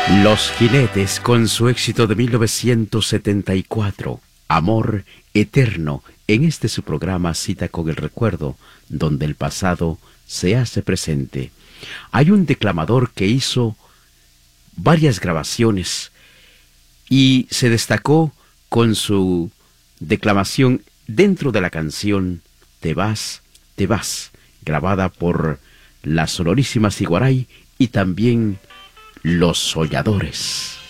Los Jinetes, con su éxito de 1974, Amor Eterno, en este su programa Cita con el Recuerdo, donde el pasado se hace presente. Hay un declamador que hizo varias grabaciones y se destacó con su declamación dentro de la canción Te vas, grabada por la Sonorísima Siguaray y también Los Soñadores.